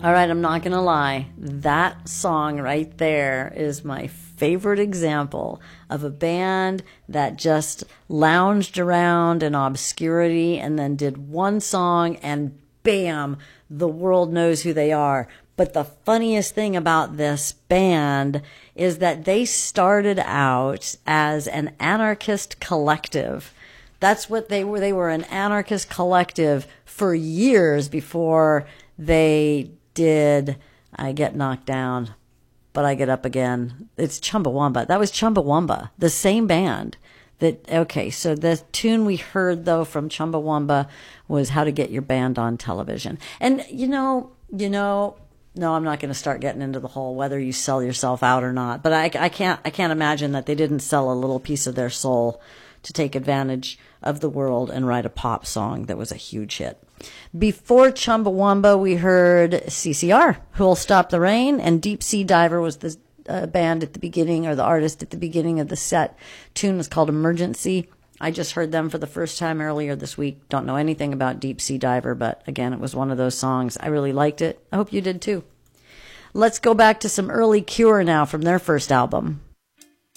All right, I'm not going to lie. That song right there is my favorite example of a band that just lounged around in obscurity and then did one song and bam, the world knows who they are. But the funniest thing about this band is that they started out as an anarchist collective. That's what they were. They were an anarchist collective for years before they did I Get Knocked Down, but I Get Up Again. It's Chumbawamba. That was Chumbawamba, the same band. Okay, so the tune we heard, though, from Chumbawamba was How to Get Your Band on Television. And, no, I'm not going to start getting into the whole whether you sell yourself out or not. But I can't imagine that they didn't sell a little piece of their soul to take advantage of the world and write a pop song that was a huge hit. Before Chumbawamba, we heard CCR, Who'll Stop the Rain, and Deep Sea Diver was the band at the beginning, or the artist at the beginning of the set. Tune was called Emergency. I just heard them for the first time earlier this week. Don't know anything about Deep Sea Diver, but again, it was one of those songs. I really liked it. I hope you did too. Let's go back to some early Cure now from their first album.